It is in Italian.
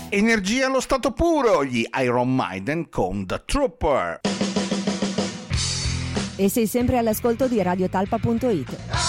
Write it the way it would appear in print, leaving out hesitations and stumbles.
Energia allo stato puro, gli Iron Maiden con The Trooper. E sei sempre all'ascolto di radiotalpa.it.